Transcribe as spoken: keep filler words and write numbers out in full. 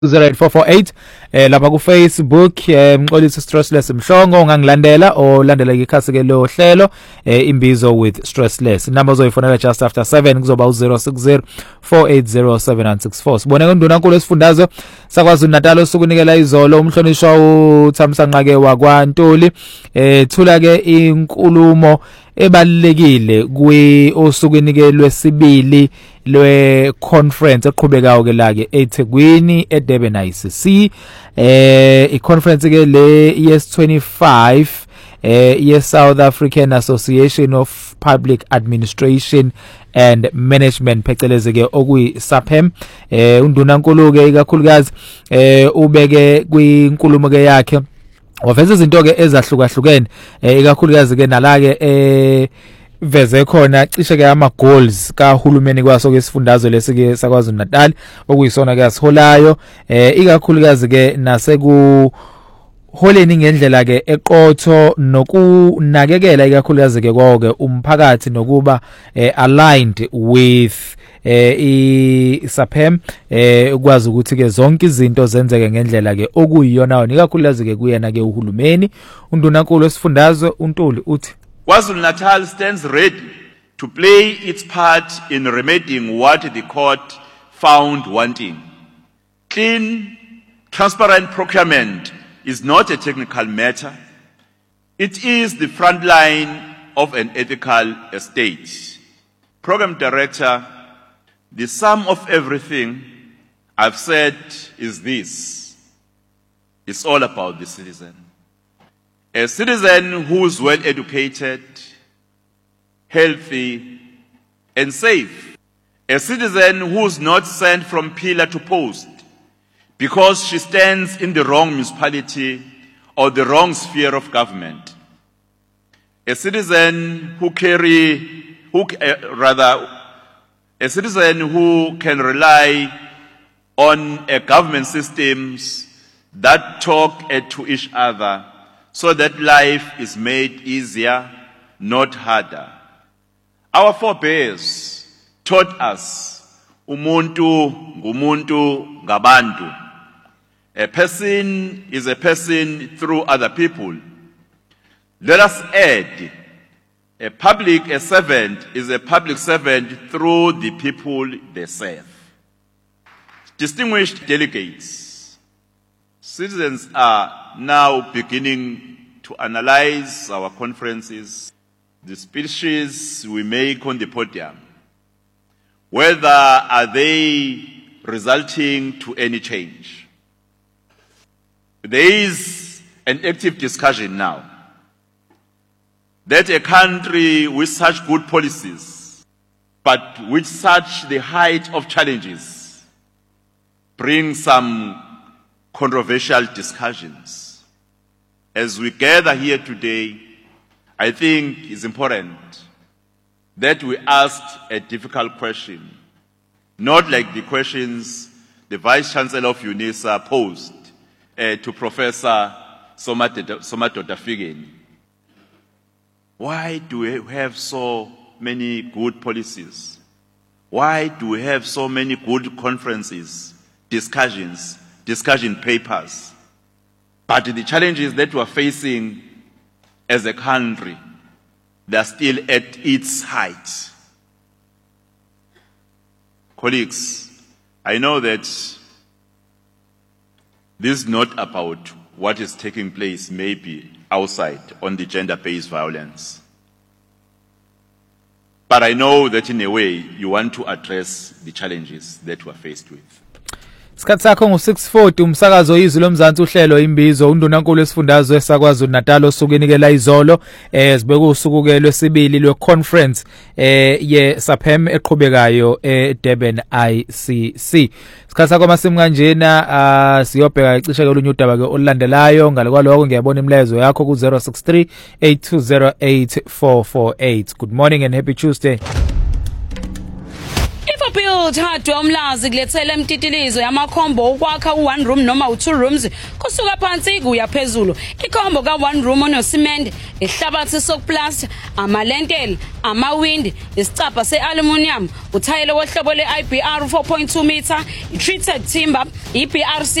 zero eight four four eight eh lapha ku Facebook eh Mxolisi Stressless Mhlongo ungangilandela o landela ikhasi ke lo hlelo eh imbizo with Stressless number zoyifonela just after seven kuzoba u zero six zero four eight zero seven nine six four sibone kunduna nkulu esifundazwe sakwaZulu Natal osukunikela izolo umhlonishwa uThamsanqake wakwaNtuli eh thula ke inkulumo ebalekile kwi osukwini lwesibili lwe conference eqhubekayo ke la ke eThekwini eDurban I C C eh i conference ke le yes twenty-five eh yes South African Association of Public Administration and Management pheceleze ke okuyi S A P M eh unduna nkulu ke ikakhulukazi eh ubeke kwinkulumo ke yakhe waveza izinto ke ezahlukahlukene ikakhulukazi ke nalake eh veze khona cishe ke ama goals kahulumeni kwaso ke sifundazwe lesike sakwaZulu Natal okuyisona ke asiholayo eh ikakhulukazi ke naseku holeni ngendlela ke eqotho nokunakekela ikakhulukazi ke kwawo ke umphakathi nokuba eh, aligned with eh i S A P M eh ukwazi ukuthi ke zonke izinto zenzeke ngendlela ke okuyiyona ikakhulukazi ke kuyena ke uhulumeni undunankulu wesifundazwe uNtuli uthi KwaZulu Natal stands ready to play its part in remedying what the court found wanting. Clean, transparent procurement is not a technical matter. It is the front line of an ethical estate. Program Director, the sum of everything I've said is this. It's all about the citizen. A citizen who's well educated, healthy, and safe. A citizen who's not sent from pillar to post because she stands in the wrong municipality or the wrong sphere of government. A citizen who carry, who uh, rather, a citizen who can rely on a government systems that talk uh, to each other so that life is made easier, not harder. Our forebears taught us, umuntu ngumuntu ngabantu. A person is a person through other people. Let us add, a public a servant is a public servant through the people they serve. Distinguished delegates, citizens are now beginning to analyze our conferences, the speeches we make on the podium. Whether are they resulting to any change? There is an active discussion now that a country with such good policies, but with such the height of challenges, brings some controversial discussions. As we gather here today, I think it's important that we ask a difficult question, not like the questions the Vice Chancellor of UNISA posed uh, to Professor Somadoda Figeni. Why do we have so many good policies? Why do we have so many good conferences, discussions, discussion papers? But the challenges that we are facing as a country, they are still at its height. Colleagues, I know that this is not about what is taking place maybe outside on the gender-based violence. But I know that in a way you want to address the challenges that we are faced with. Isikhathi sakho ngo six forty umsakazo izwi lomzansi uhlelo imbizo undunankulu esifundazwe sakwaZulu Natal osukunikela izolo eh sibeke usuku ke lwesibili lwe conference eh ye S A P M eqhubekayo eDurban I C C. Isikhathi sakho masimu kanjena siyobheka icishe ke lunye udaba ke olulandelayo ngale kwaloko ngiyabona imlezo yakho ku zero six three eight two zero eight four four eight. Good morning and happy Tuesday. If a bill Build Hardware umlazi kulethela emtitilizo yamakhombo ukwakha u-one room noma u-two rooms kusuka phansi kuya phezulu. Ikhombo ka-one room onosimende, ihlabathi sokuplasta, amalentela, amawindi, isicapha se-aluminium, uthayela wohlobo le-I B R four point two meter, i-treated timber, i-B R C